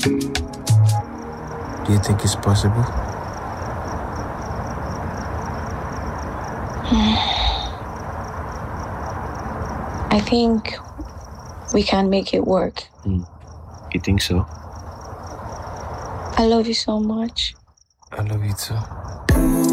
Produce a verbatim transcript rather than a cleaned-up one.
Do you think it's possible? I think we can make it work. Mm. You think so? I love you so much. I love you too.